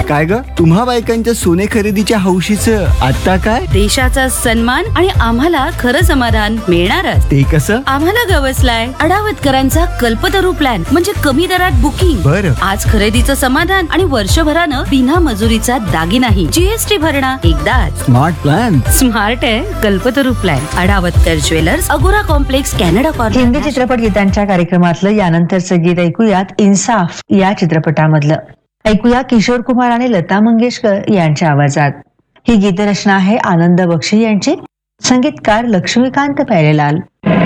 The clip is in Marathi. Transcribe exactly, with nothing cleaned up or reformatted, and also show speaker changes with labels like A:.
A: काय ग, तुम्हा बायकांच्या सोने खरेदीच्या हौशीचं आता काय?
B: देशाचा सन्मान आणि आम्हाला खरं समाधान मिळणारच.
A: ते कसं?
B: आम्हाला गवसलाय अडावतकरांचा कल्पतरू प्लॅन, म्हणजे कमी दरात बुकिंग.
A: बरं.
B: आज खरेदीचं समाधान आणि वर्षभरानं बिना मजुरीचा दागिनाही. जीएसटी भरणा एकदाच.
A: Smart plan.
B: स्मार्ट आहे कल्पतरू प्लॅन. अडावतकर ज्वेलर्स, अगोरा कॉम्प्लेक्स, कॅनडा कॉर्नर.
C: हिंदी चित्रपट गीतांच्या कार्यक्रमातलं यानंतरचं गीत ऐकूयात इन्साफ या चित्रपटामधलं. ऐकूया किशोर कुमार आणि लता मंगेशकर यांच्या आवाजात. ही गीतरचना आहे आनंद बक्षी यांची, संगीतकार लक्ष्मीकांत प्यारेलाल.